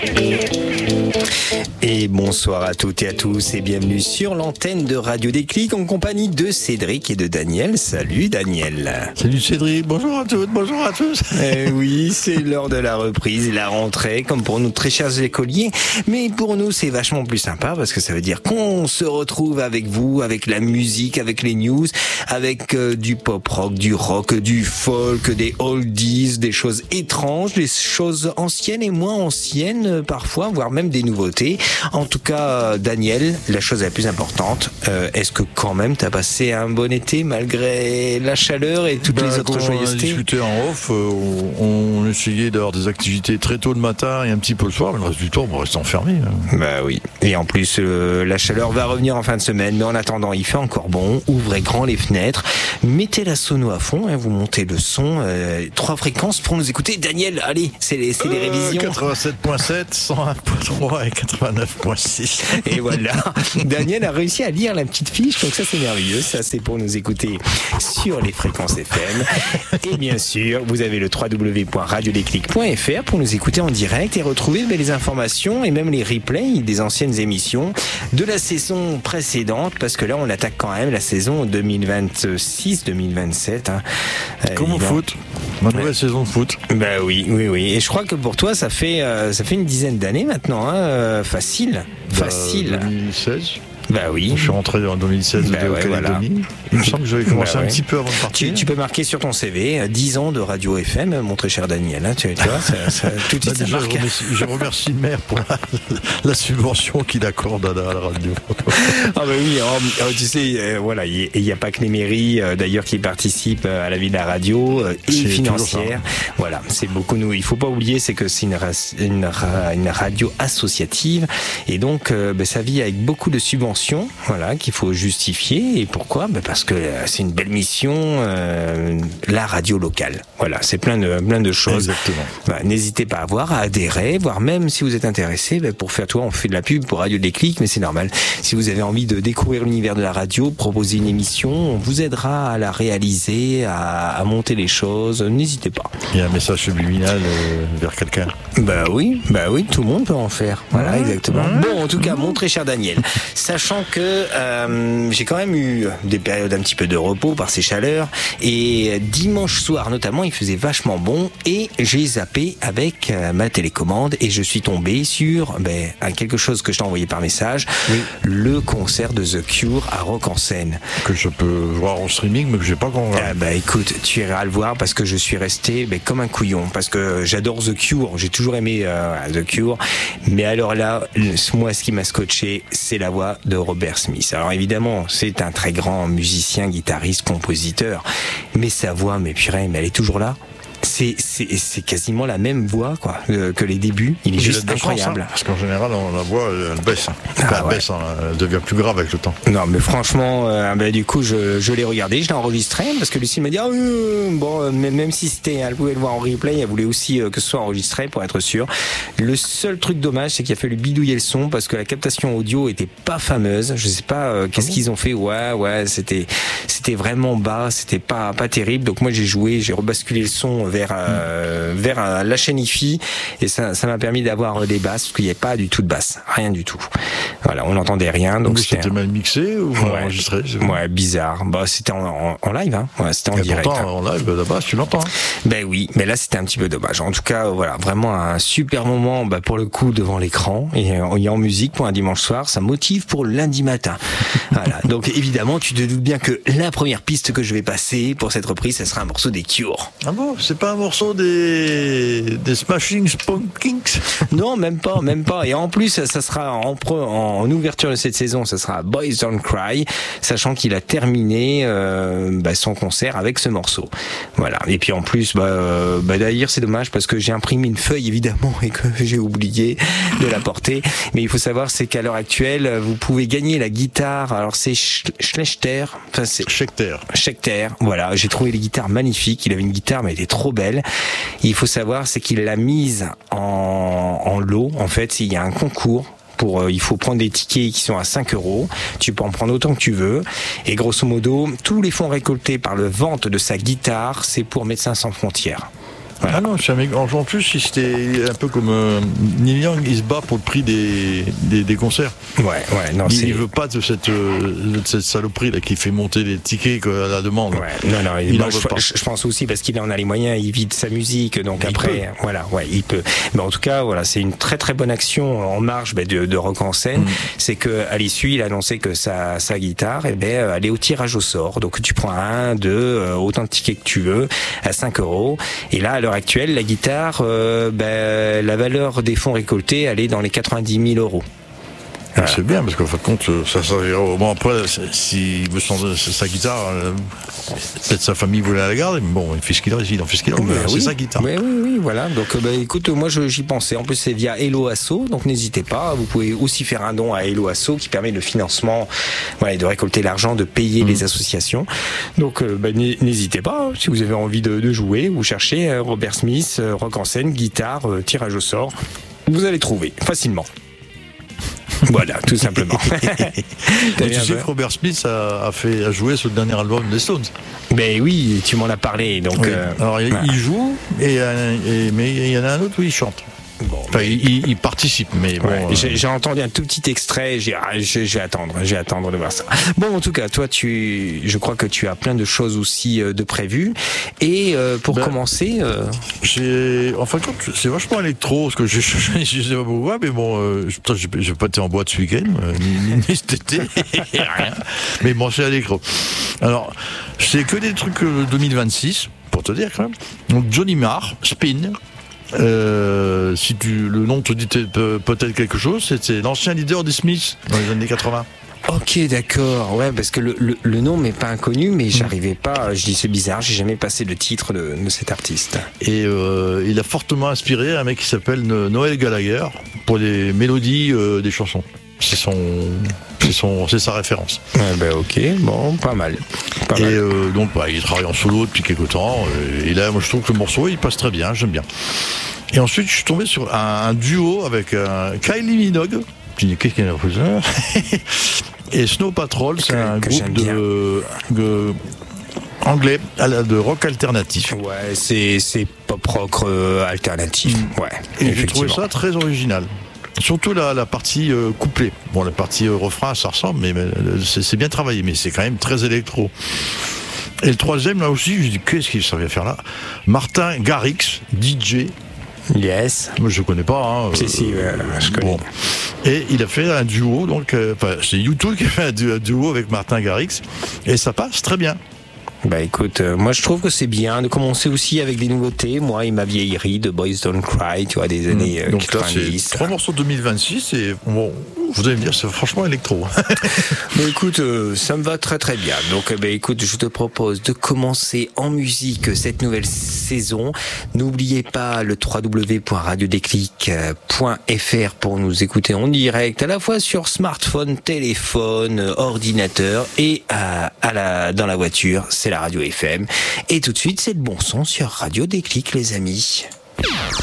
Et bonsoir à toutes et à tous et bienvenue sur l'antenne de Radio Déclic en compagnie de Cédric et de Daniel. Salut Daniel. Salut Cédric, bonjour à toutes, bonjour à tous. Oui, c'est l'heure de la reprise, la rentrée, comme pour nous très chers écoliers. Mais pour nous, c'est vachement plus sympa parce que ça veut dire qu'on se retrouve avec vous, avec la musique, avec les news, avec du pop rock, du folk, des oldies, des choses étranges, des choses anciennes et moins anciennes parfois, voire même des nouveautés. En tout cas, Daniel, la chose la plus importante, est-ce que quand même t'as passé un bon été malgré la chaleur et toutes les autres joyeusetés? On a discuté en off, on essayait d'avoir des activités très tôt le matin et un petit peu le soir, mais le reste du temps, on reste enfermé. Bah oui, et en plus, la chaleur va revenir en fin de semaine, mais en attendant, il fait encore bon, ouvrez grand les fenêtres, mettez la sono à fond, vous montez le son, 3 fréquences pour nous écouter. Daniel, allez, c'est les révisions. 87.7, 101.3 et 89.6. Et voilà, Daniel a réussi à lire la petite fiche, donc ça c'est merveilleux, ça c'est pour nous écouter sur les fréquences FM. Et bien sûr, vous avez le www.radiodéclic.fr pour nous écouter en direct et retrouver les informations et même les replays des anciennes émissions de la saison précédente, parce que là on attaque quand même la saison 2026-2027. Comme au foot, ma nouvelle saison de foot. Bah oui. Et je crois que pour toi ça fait une dizaine d'années maintenant, facile. 2016. Bah oui. Je suis rentré en 2016 de Calédonie. Voilà. Il me semble que j'avais commencé un petit peu avant de partir. Tu peux marquer sur ton CV 10 ans de radio FM, mon très cher Daniel. Hein, tu vois, tout de suite ça marque. Je remercie le maire pour la subvention qu'il accorde à la radio. Ah bah oui, tu sais, voilà, il n'y a pas que les mairies d'ailleurs qui participent à la vie de la radio et financière. Voilà, c'est beaucoup. Nous, il faut pas oublier, c'est que c'est une radio associative et donc ça vit avec beaucoup de subventions. Voilà, qu'il faut justifier. Et pourquoi? Parce que c'est une belle mission, la radio locale. Voilà, c'est plein de choses. Exactement. N'hésitez pas à adhérer, voire même si vous êtes intéressé, pour faire on fait de la pub pour Radio Déclic, mais c'est normal. Si vous avez envie de découvrir l'univers de la radio, proposer une émission, on vous aidera à la réaliser, à monter les choses. N'hésitez pas. Il y a un message subliminal vers quelqu'un. Bah oui, tout le monde peut en faire. Voilà, exactement. Bon, en tout cas, mon très cher Daniel, sachant que j'ai quand même eu des périodes un petit peu de repos par ces chaleurs et dimanche soir notamment il faisait vachement bon et j'ai zappé avec ma télécommande et je suis tombé sur quelque chose que je t'ai envoyé par message, le concert de The Cure à Rock en Seine. Que je peux voir en streaming mais que j'ai pas compris. Écoute, tu iras le voir parce que je suis resté comme un couillon parce que j'adore The Cure, j'ai toujours aimé The Cure, mais alors là, moi ce qui m'a scotché c'est la voix de Robert Smith. Alors évidemment, c'est un très grand musicien, guitariste, compositeur, mais sa voix, mais elle est toujours là. C'est quasiment la même voix que les débuts. Il est juste incroyable. Parce qu'en général, la voix elle baisse. Elle devient plus grave avec le temps. Non, mais franchement, du coup, je l'ai regardé, je l'ai enregistré parce que Lucie m'a dit même si elle pouvait le voir en replay, elle voulait aussi que ce soit enregistré pour être sûr. Le seul truc dommage, c'est qu'il a fallu bidouiller le son parce que la captation audio était pas fameuse. Je sais pas qu'est-ce qu'ils ont fait. Ouais, c'était vraiment bas, c'était pas terrible. Donc moi j'ai rebasculé le son vers la chaîne IFI et ça m'a permis d'avoir des basses parce qu'il n'y avait pas du tout de basse, rien du tout. Voilà, on n'entendait rien. Donc c'était mal mixé ou enregistré? Ouais, bizarre. C'était en live, hein. Ouais, c'était en direct. Pourtant, en live, la basse, tu l'entends. Oui, mais là c'était un petit peu dommage. En tout cas, voilà, vraiment un super moment pour le coup devant l'écran et en musique pour un dimanche soir, ça motive pour le lundi matin. Voilà. Donc évidemment, tu te doutes bien que la première piste que je vais passer pour cette reprise, ça sera un morceau des Cure. Ah bon, c'est pas un morceau des Smashing Pumpkins? Non, même pas. Et en plus, ça sera en ouverture de cette saison, ça sera Boys Don't Cry, sachant qu'il a terminé son concert avec ce morceau. Voilà. Et puis en plus, d'ailleurs, c'est dommage parce que j'ai imprimé une feuille évidemment et que j'ai oublié de la porter. Mais il faut savoir, c'est qu'à l'heure actuelle, vous pouvez gagner la guitare. Alors c'est Schlechter. Enfin, c'est Schecter. Voilà. J'ai trouvé les guitares magnifiques. Il avait une guitare, mais elle était trop belle. Et il faut savoir, c'est qu'il l'a mise en lot. En fait, il y a un concours. Il faut prendre des tickets qui sont à 5 €. Tu peux en prendre autant que tu veux. Et grosso modo, tous les fonds récoltés par le vente de sa guitare, c'est pour Médecins sans frontières. Voilà. Ah non, c'est un mec. En plus, c'était un peu comme Neil Young, il se bat pour le prix des concerts. Ouais, non, il veut pas de cette saloperie là qui fait monter les tickets à la demande. Ouais, non, je pense aussi parce qu'il en a les moyens, il vit de sa musique, donc après, voilà, ouais, il peut. Mais en tout cas, voilà, c'est une très très bonne action en marge de Rock en scène. C'est que à l'issue, il a annoncé que sa guitare, allait au tirage au sort. Donc tu prends 1, 2, autant de tickets que tu veux, à 5 €. Et là, à l'heure actuelle, la guitare, la valeur des fonds récoltés, elle est dans les 90 000 €. Voilà. C'est bien parce qu'en fin de compte, ça servira. Bon, après, s'il veut sa guitare, peut-être sa famille voulait la garder, mais bon, il fait ce qu'il a, c'est sa guitare. Oui, voilà. Donc, écoute, moi, j'y pensais. En plus, c'est via Hello Asso, donc n'hésitez pas. Vous pouvez aussi faire un don à Hello Asso qui permet le financement, de récolter l'argent, de payer les associations. Donc, n'hésitez pas. Si vous avez envie de jouer, vous cherchez Robert Smith, Rock en scène, guitare, tirage au sort. Vous allez trouver facilement. Voilà, tout simplement. Tu sais que Robert Smith a joué sur le dernier album des Stones. Ben oui, tu m'en as parlé. Donc, oui. Alors il joue, mais il y en a un autre où il chante. Bon, enfin, il participe, mais bon. J'ai entendu un tout petit extrait. Je vais attendre de voir ça. Bon, en tout cas, toi, je crois que tu as plein de choses aussi de prévues. Et pour commencer, en fin de compte, c'est vachement électro, parce que je sais pas pourquoi, mais bon, j'ai pas été en boîte ce week-end, ni cet été, rien. Mais bon, c'est électro. Alors, c'est que des trucs 2026, pour te dire quand même. Donc Johnny Marr, Spin. Si le nom te dit peut-être quelque chose, c'était l'ancien leader des Smiths dans les années 80. Ok, d'accord. Ouais, parce que le nom m'est pas inconnu, mais j'arrivais pas. Je dis c'est bizarre, j'ai jamais passé le titre de cet artiste. Et il a fortement inspiré un mec qui s'appelle Noel Gallagher pour les mélodies des chansons. C'est sa référence. Ok, bon, pas mal. Et donc, il travaille en solo depuis quelques temps. Et là, moi, je trouve que le morceau, il passe très bien, j'aime bien. Et ensuite, je suis tombé sur un duo avec Kylie Minogue. Qu'est-ce qu'il y a et Snow Patrol, c'est un groupe de anglais de rock alternatif. Ouais, c'est pop rock alternatif. Ouais. Et j'ai trouvé ça très original. Surtout la partie couplet. Bon, la partie refrain, ça ressemble, mais c'est bien travaillé, mais c'est quand même très électro. Et le troisième, là aussi, je dis, qu'est-ce qu'il savait faire là ? Martin Garrix, DJ. Yes. Moi, je connais pas. Hein, si, je connais. Bon. Et il a fait un duo, donc, c'est YouTube qui a fait un duo avec Martin Garrix, et ça passe très bien. Écoute, moi je trouve que c'est bien de commencer aussi avec des nouveautés. Moi et ma vieillerie de Boys Don't Cry, tu vois, des années donc 90. Là, c'est 3 morceaux de 2026 et bon, vous allez me dire, c'est franchement électro. Mais écoute, ça me va très très bien. Donc écoute, je te propose de commencer en musique cette nouvelle saison. N'oubliez pas le www.radiodéclic.fr pour nous écouter en direct, à la fois sur smartphone, téléphone, ordinateur et dans la voiture. C'est la radio FM. Et tout de suite, c'est le bon son sur Radio Déclic, les amis.